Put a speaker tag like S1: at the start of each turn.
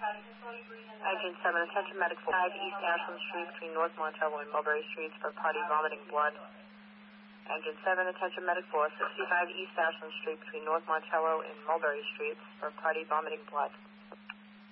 S1: Engine 7, attention medic 5 East Ashland Street between North Montello and Mulberry Streets for party vomiting blood. Engine 7, attention medic 4, 65 East Ashland Street between North Montello and Mulberry Streets for party vomiting blood.